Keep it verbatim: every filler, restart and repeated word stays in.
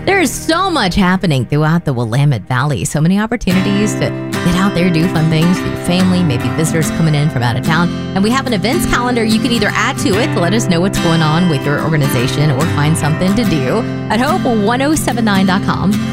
There is so much happening throughout the Willamette Valley. So many opportunities to get out there, do fun things with your family, maybe visitors coming in from out of town. And we have an events calendar you can either add to it to let us know what's going on with your organization or find something to do at hope ten seventy-nine dot com